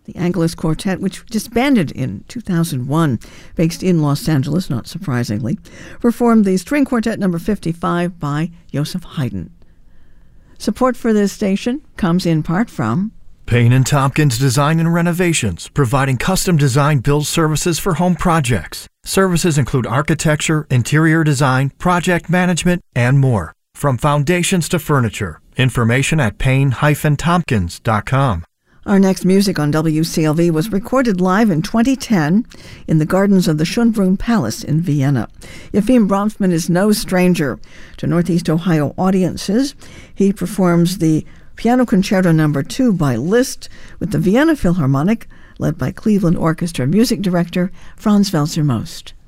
The Angelus Quartet, which disbanded in 2001, based in Los Angeles, not surprisingly, performed the String Quartet No. 55 by Joseph Haydn. Support for this station comes in part from Payne & Tompkins Design and Renovations, providing custom design build services for home projects. Services include architecture, interior design, project management, and more. From foundations to furniture. Information at payne-tompkins.com. Our next music on WCLV was recorded live in 2010 in the gardens of the Schönbrunn Palace in Vienna. Efim Bronfman is no stranger to Northeast Ohio audiences. He performs the Piano Concerto No. 2 by Liszt with the Vienna Philharmonic, led by Cleveland Orchestra music director Franz Welser-Most.